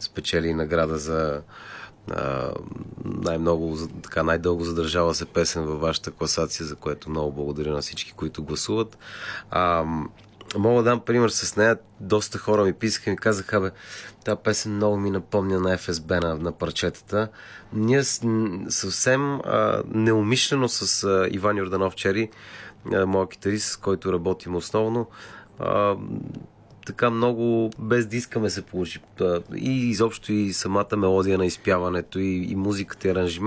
спечели награда за най-дълго задържала се песен във вашата класация, за което много благодаря на всички, които гласуват. Мога да дам пример с нея. Доста хора ми писаха и ми казаха, тази песен много ми напомня на ФСБ, на парчетата. Ние съвсем неумишлено с Иван Йорданов Чери, моят китарист, с който работим основно, така много без да искаме се получи. И изобщо и самата мелодия на изпяването, и музиката, и аранжимент.